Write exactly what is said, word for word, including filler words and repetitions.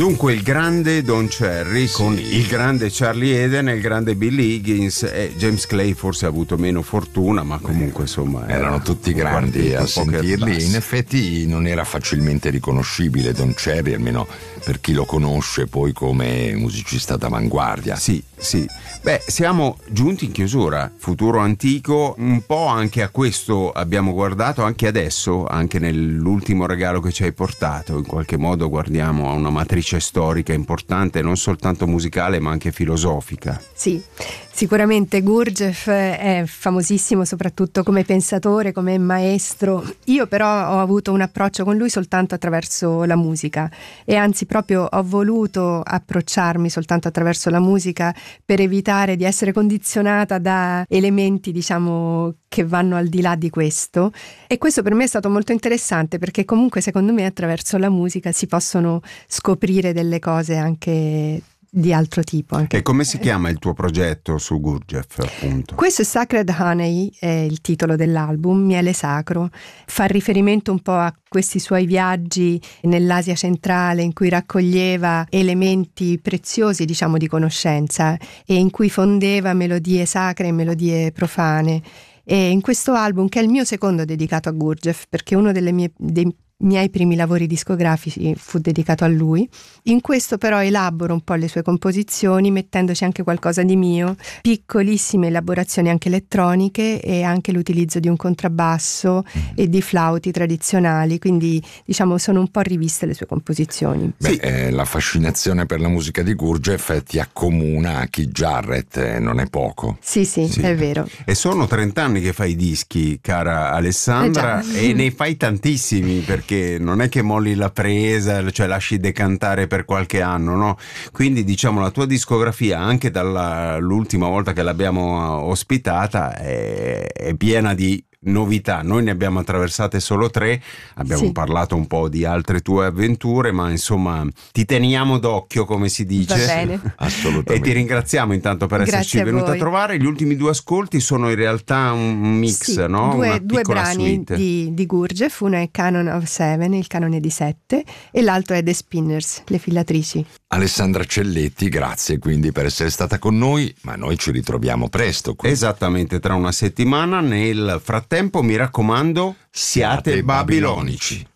Dunque il grande Don Cherry sì. con il grande Charlie Eden e il grande Billy Higgins, e James Clay forse ha avuto meno fortuna, ma comunque insomma erano era tutti grandi a sentirli. In effetti effetti non era facilmente riconoscibile Don Cherry, almeno per chi lo conosce poi come musicista d'avanguardia. Sì, sì. Beh, siamo giunti in chiusura, futuro antico, un po' anche a questo abbiamo guardato anche adesso, anche nell'ultimo regalo che ci hai portato, in qualche modo guardiamo a una matrice storica importante, non soltanto musicale ma anche filosofica. Sì, sicuramente Gurdjieff è famosissimo soprattutto come pensatore, come maestro. Io però ho avuto un approccio con lui soltanto attraverso la musica, e anzi proprio ho voluto approcciarmi soltanto attraverso la musica per evitare di essere condizionata da elementi, diciamo, che vanno al di là di questo. E questo per me è stato molto interessante, perché comunque secondo me attraverso la musica si possono scoprire delle cose anche di altro tipo. Anche. E come si chiama il tuo progetto su Gurdjieff, appunto? Questo è Sacred Honey, è il titolo dell'album, Miele Sacro. Fa riferimento un po' a questi suoi viaggi nell'Asia centrale, in cui raccoglieva elementi preziosi, diciamo, di conoscenza, e in cui fondeva melodie sacre e melodie profane. E in questo album, che è il mio secondo dedicato a Gurdjieff, perché uno delle mie, dei miei primi lavori discografici fu dedicato a lui, in questo però elaboro un po' le sue composizioni, mettendoci anche qualcosa di mio, piccolissime elaborazioni anche elettroniche e anche l'utilizzo di un contrabbasso e di flauti tradizionali, quindi diciamo sono un po' riviste le sue composizioni. Beh, sì. eh, la fascinazione per la musica di Gurdjieff ti accomuna a Keith Jarrett, eh, non è poco. Sì, sì, Sì. è vero. E sono trent'anni che fai dischi, cara Alessandra, Eh e ne fai tantissimi, perché non è che molli la presa, cioè lasci decantare per qualche anno, no? Quindi diciamo la tua discografia, anche dall'ultima volta che l'abbiamo ospitata, è, è piena di novità. Noi ne abbiamo attraversate solo tre, abbiamo Sì. parlato un po' di altre tue avventure, ma insomma ti teniamo d'occhio, come si dice. Va bene. Assolutamente. E ti ringraziamo intanto per Grazie esserci a venuta voi. a trovare. Gli ultimi due ascolti sono in realtà un mix, Sì, no? due, Una due piccola brani suite. di, di Gurdjieff, uno è Canon of Seven, il canone di sette, e l'altro è The Spinners, le filatrici. Alessandra Celletti, grazie quindi per essere stata con noi, ma noi ci ritroviamo presto. Quindi. Esattamente, tra una settimana. Nel frattempo mi raccomando, siate babilonici.